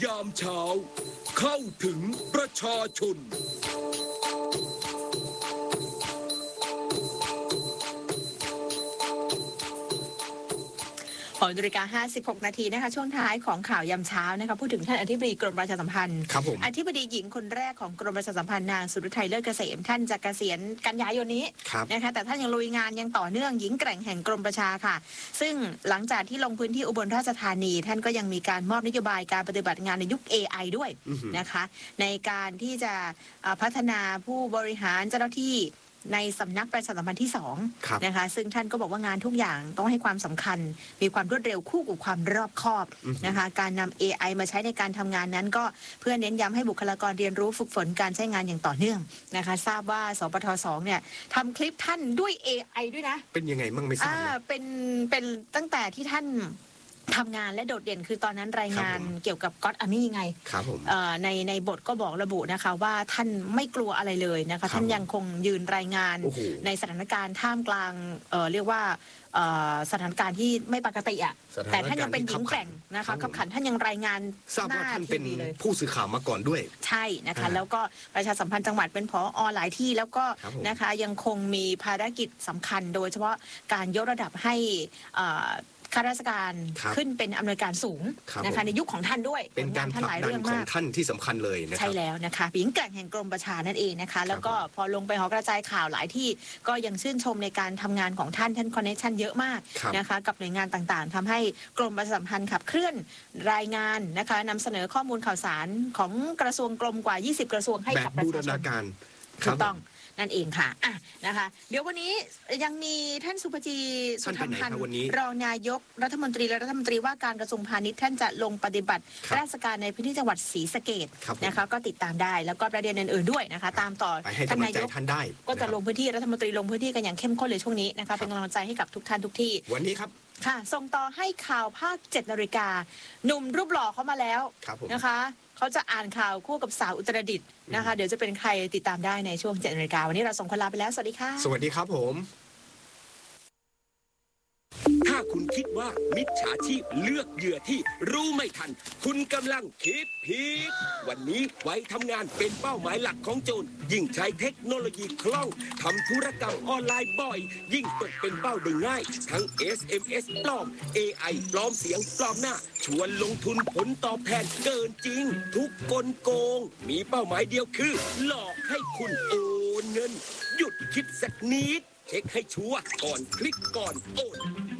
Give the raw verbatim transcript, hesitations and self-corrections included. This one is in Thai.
ยามเช้าเข้าถึงประชาชนหกนาฬิกาห้าสิบหกนาทีนะคะช่วงท้ายของข่าวยามเช้านะคะพูดถึงท่านอธิบดีกรมประชาสัมพันธ์อธิบดีหญิงคนแรกของกรมประชาสัมพันธ์นางสุรทัยเลิศเกษมท่านจะเกษียณกันยายนนี้นะคะแต่ท่านยังลุยงานยังต่อเนื่องหญิงแกร่งแห่งกรมประชาค่ะซึ่งหลังจากที่ลงพื้นที่อุบลราชธานีท่านก็ยังมีการมอบนโยบายการปฏิบัติงานในยุค เอ ไอ ด้วยนะคะในการที่จะพัฒนาผู้บริหารเจ้าหน้าที่ในสำนักประชาสัมพันธ์ที่สองนะคะซึ่งท่านก็บอกว่างานทุกอย่างต้องให้ความสำคัญมีความรวดเร็วคู่กับความรอบคอบนะคะการนำ เอ ไอ มาใช้ในการทำงานนั้นก็เพื่อเน้นย้ำให้บุคลากรเรียนรู้ฝึกฝนการใช้งานอย่างต่อเนื่องนะคะทราบว่าสปทสองเนี่ยทำคลิปท่านด้วย เอ ไอ ด้วยนะเป็นยังไงมั่งไม่ทราบอ่าเป็นเป็นตั้งแต่ที่ท่านทำงานและโดดเด่นคือตอนนั้นรายงานเกี่ยวกับก็อดอามี่ไงครับผมในในบทก็บอกระบุนะคะว่าท่านไม่กลัวอะไรเลยนะคะท่านยังคงยืนรายงานในสถานการณ์ท่ามกลางเเรียกว่าสถานการณ์ที่ไม่ปกติอ่ะแต่ท่านยังเป็นหญิงแกร่งนะคะขับขันท่านยังรายงานทราบว่าท่านเป็นผู้สื่อข่าวมาก่อนด้วยใช่นะคะแล้วก็ประชาสัมพันธ์จังหวัดเป็นผอ.หลายที่แล้วก็นะคะยังคงมีภารกิจสำคัญโดยเฉพาะการยกระดับให้ข้าราชการขึ้นเป็นอำนวยการสูงนะคะในยุคของท่านด้วยเป็นการผลักดันของท่านที่สำคัญเลยนะครับใช่แล้วนะคะหญิงแกร่งแห่งกรมประชานั่นเองนะคะแล้วก็พอลงไปหอกระจายข่าวหลายที่ก็ยังชื่นชมในการทำงานของท่านท่านคอนเนคชั่นเยอะมากนะคะกับหน่วยงานต่างๆทำให้กรมประชาสัมพันธ์ขับเคลื่อนรายงานนะคะนำเสนอข้อมูลข่าวสารของกระทรวงกรมกว่ายี่สิบกระทรวงให้กับประชาชนถูกต้องนั่นเองค่ะอ่ะนะคะเดี๋ยววันนี้ยังมีท่านสุภจีสุธรรมพันธ์รองนายกรัฐมนตรีและรัฐมนตรีว่าการกระทรวงพาณิชย์ท่านจะลงปฏิบัติราชการในพื้นที่จังหวัดศรีสะเกษนะคะก็ติดตามได้แล้วก็ประเด็นอื่นๆด้วยนะคะตามต่อท่านนายกก็จะลงพื้นที่รัฐมนตรีลงพื้นที่กันอย่างเข้มข้นเลยช่วงนี้นะคะเป็นกำลังใจให้กับทุกท่านทุกที่วันนี้ครับค่ะส่งต่อให้ข่าวภาคเจ็ดนาฬิกาหนุ่มรูปหล่อเข้ามาแล้วนะคะเขาจะอ่านข่าวคู่กับสาวอุตรดิตถ์นะคะเดี๋ยวจะเป็นใครติดตามได้ในช่วงเจ็ดนาฬิกาวันนี้เราส่งคนลาไปแล้วสวัสดีค่ะสวัสดีครับผมถ้าคุณคิดว่ามิจฉาชีพเลือกเหยื่อที่รู้ไม่ทันคุณกำลังคิดผิดวันนี้ไว้ทำงานเป็นเป้าหมายหลักของโจรยิ่งใช้เทคโนโลยีคล่องทำธุรกรรมออนไลน์บ่อยยิ่งตกเป็นเป้าได้ง่ายทั้ง เอส เอ็ม เอส ปลอม เอ ไอ ปลอมเสียงปลอมหน้าชวนลงทุนผลตอบแทนเกินจริงทุกกลโกงมีเป้าหมายเดียวคือหลอกให้คุณโอนเงินหยุดคิดสักนิดเช็คให้ชัวร์ก่อนคลิกก่อนโอน